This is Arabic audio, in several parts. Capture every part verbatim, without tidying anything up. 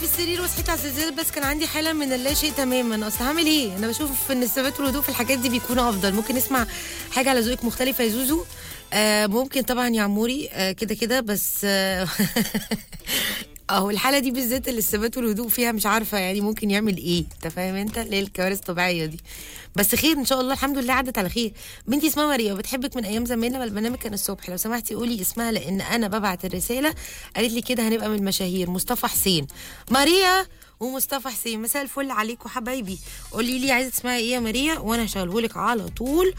في السرير وصحيت على الزلزال، بس كان عندي حاله من اللا شيء تماما. اصل هعمل ايه؟ انا بشوف ان الثبات والهدوء في الحاجات دي بيكونوا افضل. ممكن نسمع حاجه على ذوقك مختلفه يا زوزو؟ آه ممكن طبعا يا عموري، آه كده كده بس آه اهو الحاله دي بالذات اللي الثبات والهدوء فيها مش عارفه يعني ممكن يعمل ايه. انت فاهم انت ليه الكوارث الطبيعيه دي؟ بس خير ان شاء الله، الحمد لله عدت على خير. بنتي اسمها ماريا وبتحبك من ايام زمان لما البرنامج كان الصبح. لو سمحتي قولي اسمها لان انا ببعت الرساله، قالت لي كده هنبقى من المشاهير. مصطفى حسين. ماريا ومصطفى حسين، مساء الفل عليكم حبايبي. قولي لي عايزه تسمعي ايه يا ماريا وانا هشغله لك على طول.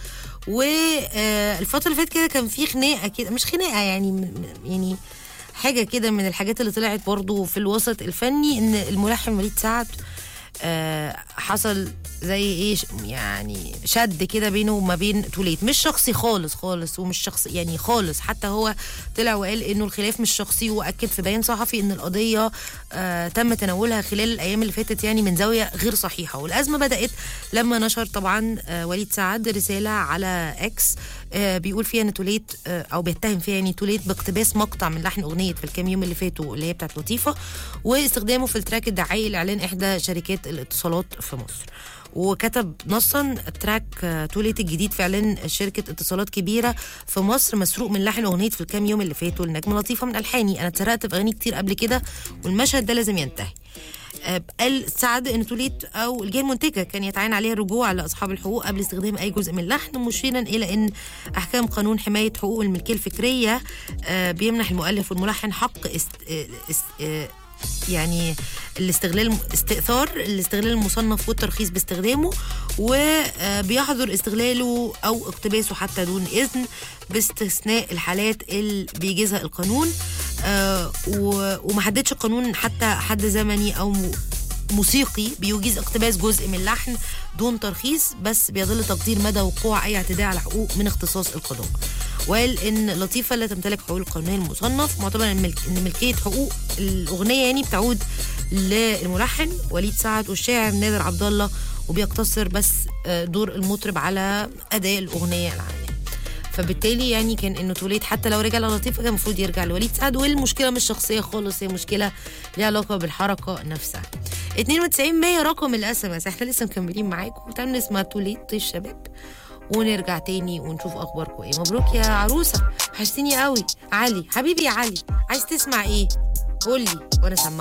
والفتره اللي فاتت كده كان في خناقه كده، مش خناقه يعني يعني حاجه كده من الحاجات اللي طلعت برضو في الوسط الفني، ان الملحن وليد سعد آه حصل زي ايه يعني شد كده بينه وما بين توليت. مش شخصي خالص خالص ومش شخصي يعني خالص، حتى هو طلع وقال انه الخلاف مش شخصي، واكد في بيان صحفي ان القضيه آه تم تناولها خلال الايام اللي فاتت يعني من زاويه غير صحيحه. والازمه بدات لما نشر طبعا آه وليد سعد رساله على اكس آه بيقول فيها ان توليت آه او بيتهم فيها يعني توليت باقتباس مقطع من لحن اغنيه في الكام يوم اللي فاتوا اللي هي بتاعت لطيفه، واستخدامه في التراك الدعائي لاعلان احدى شركات الاتصالات في مصر. وكتب نصا تراك توليت الجديد في اعلان شركه اتصالات كبيره في مصر مسروق من لحن اغنيه في الكام يوم اللي فاتوا لنجمه لطيفه من الحاني. انا اتسرقت في اغاني كتير قبل كده والمشهد ده لازم ينتهي. قال سعد ان توليت او الجهه المنتجه كان يتعين عليها الرجوع لاصحاب الحقوق قبل استخدام اي جزء من اللحن، مشيرا الى ان احكام قانون حمايه حقوق الملكيه الفكريه بيمنح المؤلف والملحن حق است... است... يعني الاستغلال استئثار الاستغلال المصنف والترخيص باستخدامه، وبيحظر استغلاله او اقتباسه حتى دون اذن باستثناء الحالات اللي بيجيزها القانون. ومحددش القانون حتى حد زمني او موسيقي بيجيز اقتباس جزء من اللحن دون ترخيص، بس بيظل تقدير مدى وقوع اي اعتداء على حقوق من اختصاص القانون. وقال ان لطيفه لا تمتلك حقوق القانون المصنف، معتبر ان ملك ان ملكيه حقوق الاغنيه يعني بتعود للملحن وليد سعد والشاعر نادر عبد الله، وبيقتصر بس دور المطرب على اداء الاغنيه العامه. فبالتالي يعني كان انه توليت حتى لو رجع للطيفه كان المفروض يرجع لوليد سعد، والمشكله مش شخصيه خالص، هي مشكله ليها علاقه بالحركه نفسها. اتنين وتسعين مية رقم الاس ام اس. احنا لسه مكملين معاكم وتعالوا نسمع توليت الشباب ونرجع تاني ونشوف اخباركم ايه. مبروك يا عروسه، وحشتيني قوي. علي حبيبي يا علي، عايز تسمع ايه؟ قولي وانا سمع.